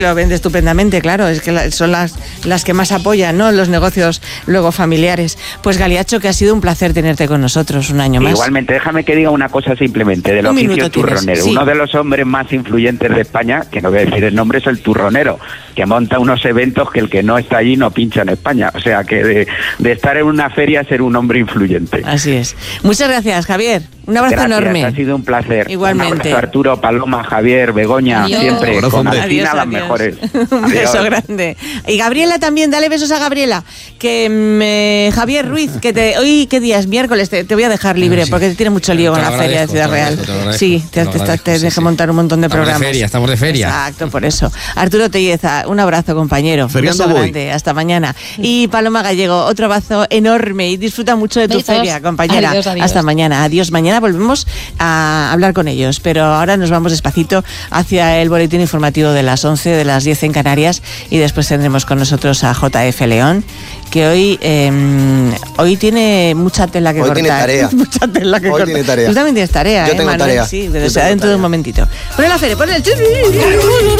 Lo vende estupendamente, claro, es que son las que más apoyan, ¿no?, los negocios luego familiares. Pues Galiacho, que ha sido un placer tenerte con nosotros un año más. Igualmente, déjame que diga una cosa simplemente del oficio turronero. Sí. Uno de los hombres más influyentes de España, que no voy a decir el nombre, es el turronero, que monta unos eventos que el que no está allí no pincha en España. O sea, que de estar en una feria ser un hombre influyente. Así es. Muchas gracias, Javier. Un abrazo enorme. Ha sido un placer. Igualmente. Un abrazo, Arturo, Paloma, Javier, Begoña, Adiós. siempre Adiós, con Alcina las mejores. Un beso grande. Y Gabriela también, dale besos a Gabriela. Que Javier Ruiz, que hoy, ¿qué día es? Miércoles, te voy a dejar libre porque te tiene mucho lío con la feria de Ciudad Real. Sí, te dejé montar un montón de programas. Estamos de feria. Exacto, por eso. Arturo Telleza, un abrazo, compañero. Feriando beso voy. grande, hasta mañana. Y Paloma Gallego, otro abrazo enorme y disfruta mucho de tu Besos. feria, compañera. Adiós. Hasta mañana. Adiós. Mañana volvemos a hablar con ellos, pero ahora nos vamos despacito hacia el boletín informativo de las 11, de las 10 en Canarias, y después tendremos con nosotros a JF León, que hoy tiene mucha tela que cortar. Tiene tarea. Mucha tela que cortar. Tiene tarea. Tú también tienes tarea, Yo tengo Manuel? tarea. Sí, Yo dentro tengo de tarea. un momentito. Pon la feria, pon el...